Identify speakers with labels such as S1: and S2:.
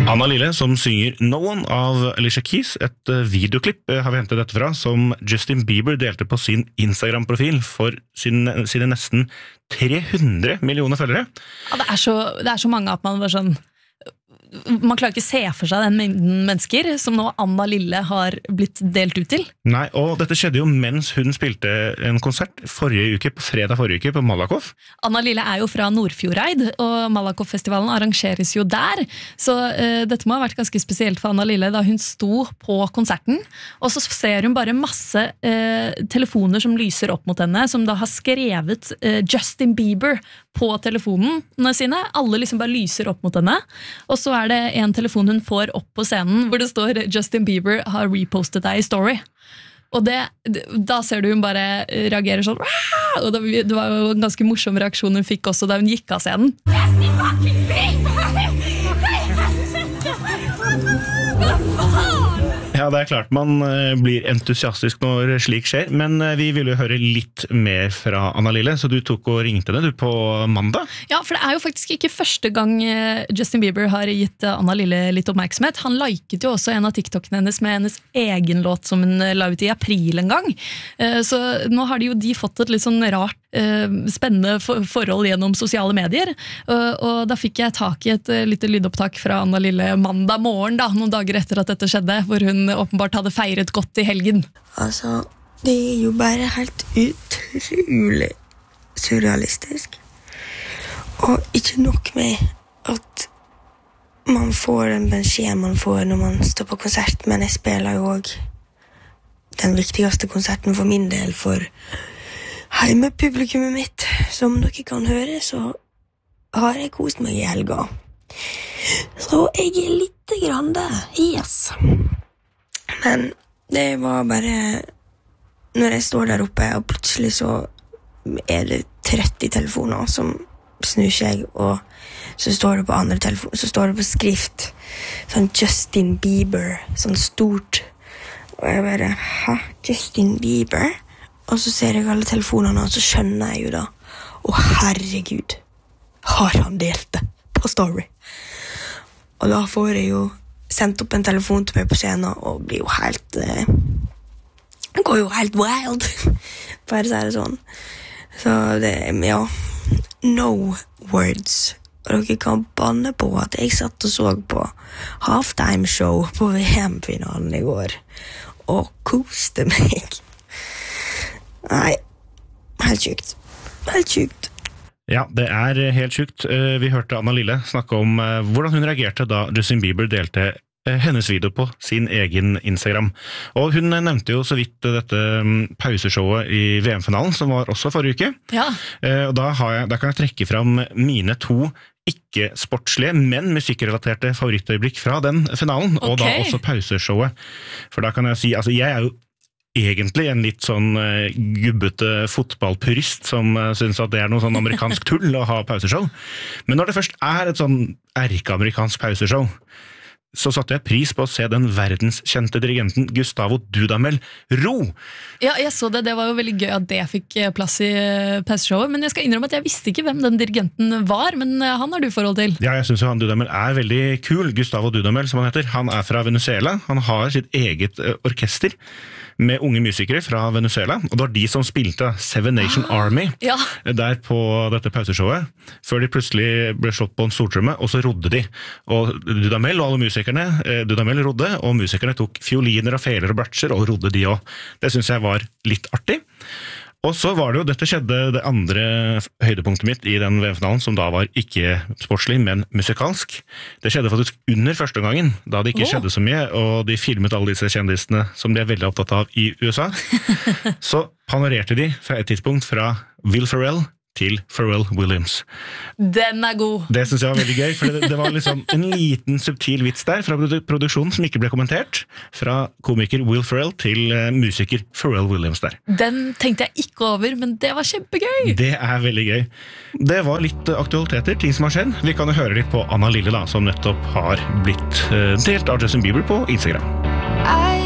S1: Anna Lille som synger No One av Alicia Keys, et videoklipp har vi hentet dette fra, som Justin Bieber delte på sin Instagram-profil for sine nesten 300 millioner følgere.
S2: Ja, det er så mange at man bare sånn man klarer ikke se for seg den mengden mennesker som nå Anna Lille har blitt delt ut til.
S1: Nei, og dette skjedde jo mens hun spilte en konsert på fredag forrige uke på Malakoff.
S2: Anna Lille er jo fra Nordfjordeid, og Malakoff-festivalen arrangeres jo der, så dette må ha vært ganske spesielt for Anna Lille da hun sto på konserten, og så ser hun bare masse telefoner som lyser opp mot henne, som da har skrevet Justin Bieber på telefonene sine. Alle liksom bare lyser opp mot henne, og så er det en telefon hun får opp på scenen hvor det står Justin Bieber har repostet deg i story. Og da ser du hun bare reagerer sånn, og det var jo en ganske morsom reaksjon hun fikk også da hun gikk av scenen. Justin fucking Bieber!
S1: Ja, det er klart man blir entusiastisk når slik skjer, men vi ville jo høre litt mer fra Anna Lille, så du tok og ringte henne på mandag?
S2: Ja, for det er jo faktisk ikke første gang Justin Bieber har gitt Anna Lille litt oppmerksomhet. Han liket jo også en av TikTokene hennes med hennes egen låt som hun la ut i april en gang. Så nå har de fått et litt sånn rart, spennende forhold gjennom sosiale medier, og da fikk jeg tak i et lite lydopptak fra Anna Lille mandag morgen, da, noen dager etter at dette skjedde, hvor hun åpenbart hadde feiret godt i helgen.
S3: Altså, det er jo bare helt utrolig surrealistisk. Og ikke nok med at man får en beskjed man får når man står på konsert, men jeg spiller jo også den viktigste konserten for min del for heimepublikummet mitt. Som dere kan høre, så har jeg kost meg i helga. Så jeg er litt grann der, yes. Men det var bare når jeg står der oppe, og plutselig så er det 30 telefoner som snur seg, og så står det på andre telefoner, så står det på skrift sånn Justin Bieber, sånn stort, og jeg bare, hæ? Justin Bieber? Og så ser jeg alle telefonene, og så skjønner jeg jo da, å herregud, har han delt det på story? Og da får jeg jo sendt opp en telefon til meg på scenen, og blir jo helt går jo helt wild, for å si det sånn. Så det, ja, no words. Og dere kan banne på at jeg satt og så på halftime show på VM-finalen i går, og koste meg. Nei, helt sykt. Helt sykt.
S1: Ja, det er helt sykt. Vi hørte Anna Lille snakke om hvordan hun reagerte da Justin Bieber delte hennes video på sin egen Instagram. Og hun nevnte jo så vidt dette pauseshowet i VM-finalen, som var også forrige uke.
S2: Ja.
S1: Og da kan jeg trekke fram mine 2 ikke-sportslige, men musikkrelaterte favorittøyeblikk fra den finalen, og da også pauseshowet. For da kan jeg si, altså jeg er jo egentlig en litt sånn gubbete fotballpurist som synes at det er noe sånn amerikansk tull å ha pauseshow. Men når det først er et sånn erkeamerikansk pauseshow, så satte jeg pris på å se den verdenskjente dirigenten Gustavo Dudamel ro.
S2: Ja, jeg så det. Det var jo veldig gøy at det fikk plass i pauseshowet, men jeg skal innrømme at jeg visste ikke hvem den dirigenten var, men han har du forhold til.
S1: Ja, jeg synes jo han Dudamel er veldig kul. Gustavo Dudamel, som han heter. Han er fra Venezuela. Han har sitt eget orkester med unge musikere fra Venezuela, og det var de som spilte Seven Nation Army der på dette pauseshowet, før de plutselig ble slått på en stortromme, og så rodde de. Og Dudamel og alle musikerne, Dudamel rodde, og musikerne tok fioliner og feler og bratsjer, og rodde de også. Det synes jeg var litt artig. Og så var det jo, dette skjedde det andre høydepunktet mitt i den VM-finalen, som da var ikke sportslig, men musikalsk. Det skjedde faktisk under første gangen, da det ikke skjedde så mye, og de filmet alle disse kjendisene som de er veldig opptatt av i USA. Så panorerte de fra et tidspunkt fra Will Ferrell til Pharrell Williams.
S2: Den er god!
S1: Det synes jeg var veldig gøy, for det var liksom en liten subtil vits der fra produksjonen som ikke ble kommentert, fra komiker Will Ferrell til musiker Pharrell Williams der.
S2: Den tenkte jeg ikke over, men det var kjempegøy!
S1: Det er veldig gøy. Det var litt aktualiteter, ting som har skjedd. Vi kan jo høre litt på Anna Lille da, som nettopp har blitt delt av Justin Bieber på Instagram.
S4: I